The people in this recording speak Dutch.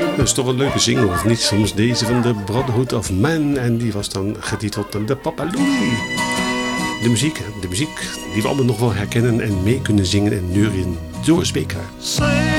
Dat is toch een leuke single, of niet? Soms deze van de Brotherhood of Man. En die was dan getiteld de Papa Louie. De muziek die we allemaal nog wel herkennen en mee kunnen zingen en neurien door Speka.